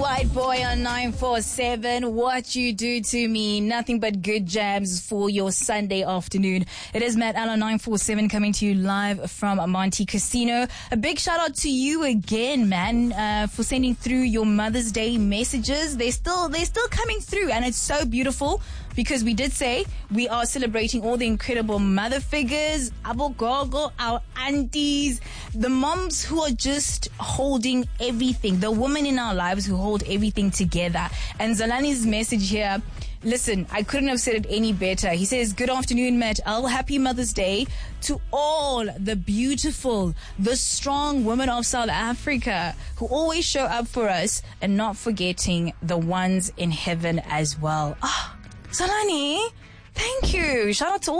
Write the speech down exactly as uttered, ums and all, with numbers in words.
White Boy on nine four seven. What you do to me, nothing but good jams for your Sunday afternoon. It is Matt Allen nine four seven coming to you live from Monte Casino. A big shout out to you again, man, uh, for sending through your Mother's Day messages. They're still, they're still coming through, and it's so beautiful because we did say we are celebrating all the incredible mother figures, abogogo, our aunties, the moms who are just holding everything, the women in our lives who hold everything together. And Zalani's message here, listen, I couldn't have said it any better. He says, good afternoon, Matt L. Happy Mother's Day to all the beautiful, the strong women of South Africa who always show up for us, and not forgetting the ones in heaven as well. Ah, oh, Zalani, thank you. Shout out to all